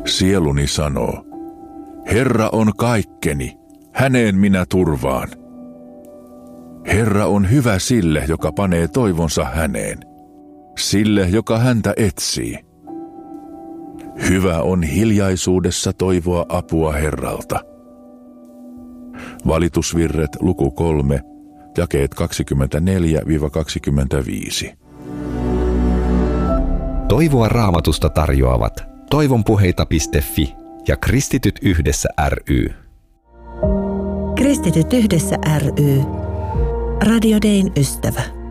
Sieluni sanoo, Herra on kaikkeni, häneen minä turvaan. Herra on hyvä sille, joka panee toivonsa häneen, sille, joka häntä etsii. Hyvä on hiljaisuudessa toivoa apua Herralta. Valitusvirret luku 3, jakeet 24-25. Toivoa Raamatusta tarjoavat toivonpuheita.fi ja Kristityt yhdessä ry. Kristityt yhdessä ry. Radio Dayn ystävä.